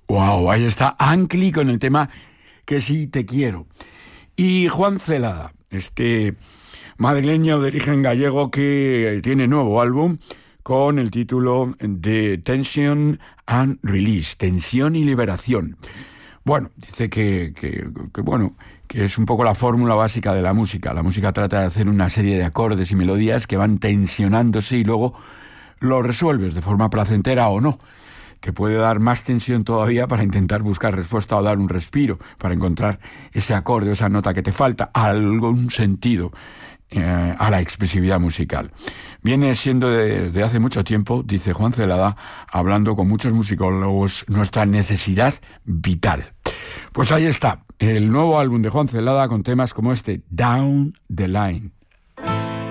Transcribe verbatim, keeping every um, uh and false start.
Wow, ahí está Ancli con el tema Que sí te quiero. Y Juan Celada, este madrileño de origen gallego que tiene nuevo álbum con el título de Tension and Release, Tensión y Liberación. Bueno, dice que, que, que bueno, que es un poco la fórmula básica de la música. La música trata de hacer una serie de acordes y melodías que van tensionándose y luego lo resuelves de forma placentera o no, que puede dar más tensión todavía para intentar buscar respuesta o dar un respiro, para encontrar ese acorde o esa nota que te falta, algún sentido eh, a la expresividad musical. Viene siendo desde hace mucho tiempo, dice Juan Celada, hablando con muchos musicólogos, nuestra necesidad vital. Pues ahí está, el nuevo álbum de Juan Celada con temas como este, Down the Line.